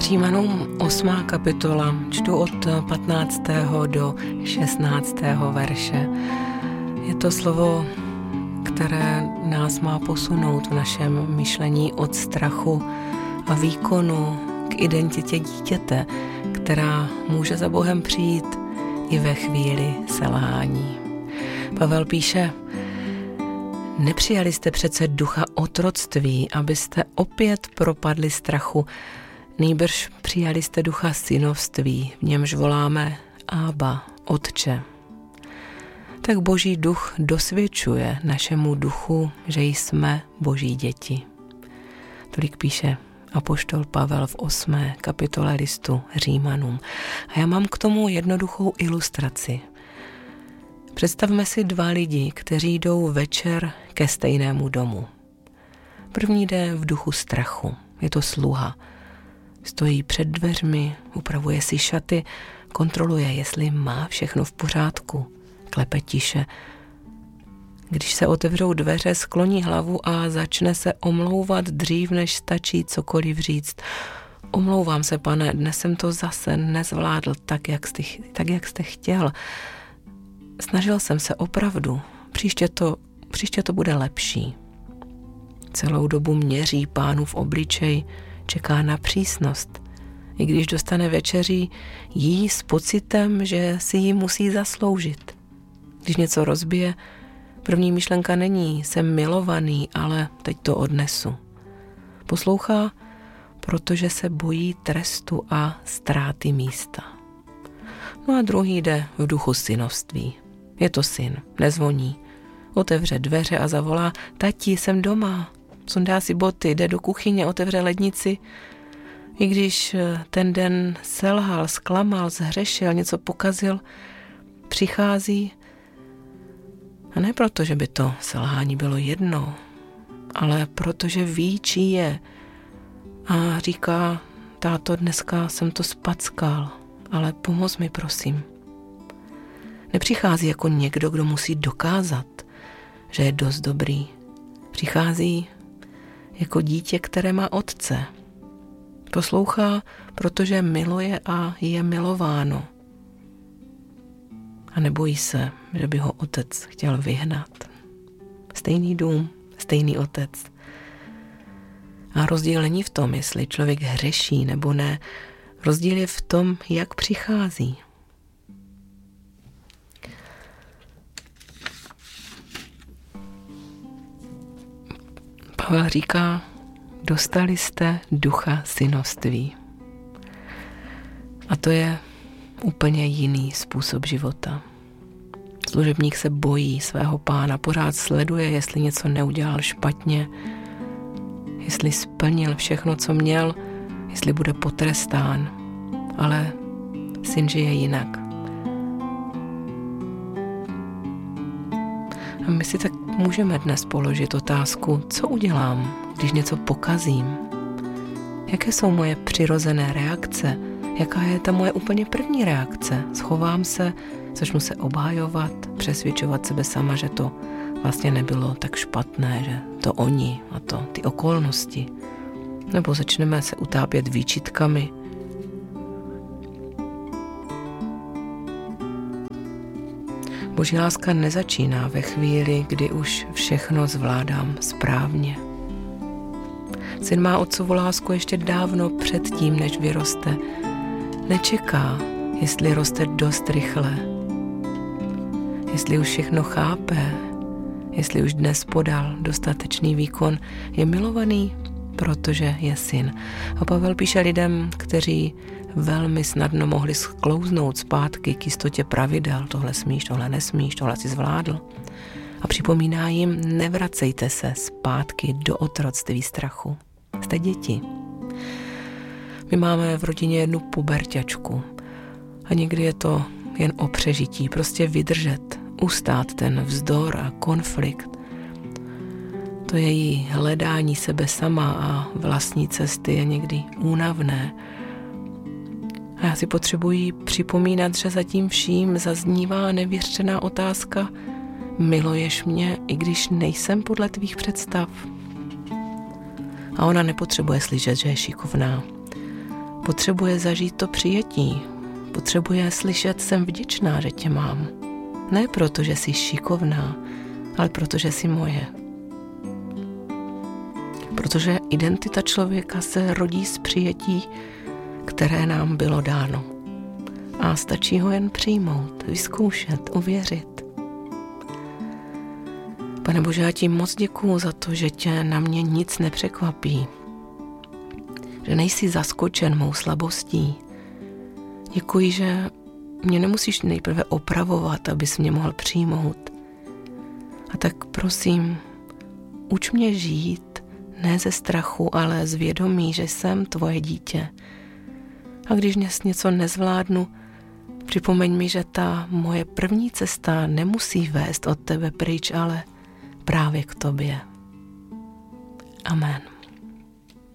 Římanům 8. kapitola, čtu od 15. do 16. verše. Je to slovo, které nás má posunout v našem myšlení od strachu a výkonu k identitě dítěte, která může za Bohem přijít i ve chvíli selhání. Pavel píše: Nepřijali jste přece ducha otroctví, abyste opět propadli strachu, nýbrž přijali jste ducha synovství, v němž voláme Ába, Otče. Tak Boží duch dosvědčuje našemu duchu, že jsme Boží děti. Tolik píše apoštol Pavel v 8. kapitole listu Římanům. A já mám k tomu jednoduchou ilustraci. Představme si dva lidi, kteří jdou večer ke stejnému domu. První jde v duchu strachu, je to sluha. Stojí před dveřmi, upravuje si šaty, kontroluje, jestli má všechno v pořádku, klepe tiše. Když se otevřou dveře, skloní hlavu a začne se omlouvat dřív, než stačí cokoliv říct. Omlouvám se, pane, dnes jsem to zase nezvládl tak, jak jste chtěl. Snažil jsem se opravdu, příště to bude lepší. Celou dobu měří Pánův obličej, čeká na přísnost. I když dostane večeří, jí s pocitem, že si ji musí zasloužit. Když něco rozbije, první myšlenka není: jsem milovaný, ale teď to odnesu. Poslouchá, protože se bojí trestu a ztráty místa. No a druhý jde v duchu synovství. Je to syn, nezvoní. Otevře dveře a zavolá: tati, jsem doma. Sundá si boty, jde do kuchyně, otevře lednici. I když ten den selhal, zklamal, zhřešil, něco pokazil, přichází. A ne proto, že by to selhání bylo jedno, ale protože ví, čí je. A říká: táto, dneska jsem to spackal, ale pomoz mi, prosím. Nepřichází jako někdo, kdo musí dokázat, že je dost dobrý. Přichází jako dítě, které má otce. Poslouchá, protože miluje a je milováno. A nebojí se, že by ho otec chtěl vyhnat. Stejný dům, stejný otec. A rozdíl není v tom, jestli člověk hřeší nebo ne. Rozdíl je v tom, jak přichází. Pavel říká: dostali jste ducha synovství. A to je úplně jiný způsob života. Služebník se bojí svého pána, pořád sleduje, jestli něco neudělal špatně, jestli splnil všechno, co měl, jestli bude potrestán. Ale syn žije jinak. A my si tak můžeme dnes položit otázku: co udělám, když něco pokazím? Jaké jsou moje přirozené reakce? Jaká je ta moje úplně první reakce? Schovám se, začnu se obhajovat, přesvědčovat sebe sama, že to vlastně nebylo tak špatné, že to oni a to ty okolnosti. Nebo začneme se utápět výčitkami. Boží láska nezačíná ve chvíli, kdy už všechno zvládám správně. Syn má otcovu lásku ještě dávno předtím, než vyroste. Nečeká, jestli roste dost rychle, jestli už všechno chápe, jestli už dnes podal dostatečný výkon. Je milovaný, protože je syn. A Pavel píše lidem, kteří velmi snadno mohli sklouznout zpátky k jistotě pravidel. Tohle smíš, tohle nesmíš, tohle si zvládl. A připomíná jim: nevracejte se zpátky do otroctví strachu. Jste děti. My máme v rodině jednu puberťačku a někdy je to jen o přežití, prostě vydržet, ustát ten vzdor a konflikt. To její hledání sebe sama a vlastní cesty je někdy únavné. A já si potřebuji připomínat, že za tím vším zaznívá nevyřčená otázka: miluješ mě, i když nejsem podle tvých představ? A ona nepotřebuje slyšet, že je šikovná. Potřebuje zažít to přijetí. Potřebuje slyšet, jsem vděčná, že tě mám. Ne proto, že jsi šikovná, ale proto, že jsi moje. Protože identita člověka se rodí z přijetí, které nám bylo dáno. A stačí ho jen přijmout, vyzkoušet, uvěřit. Pane Bože, já ti moc děkuju za to, že tě na mě nic nepřekvapí. Že nejsi zaskočen mou slabostí. Děkuji, že mě nemusíš nejprve opravovat, abys mě mohl přijmout. A tak prosím, uč mě žít, ne ze strachu, ale z vědomí, že jsem tvoje dítě. A když dnes něco nezvládnu, připomeň mi, že ta moje první cesta nemusí vést od tebe pryč, ale právě k tobě. Amen.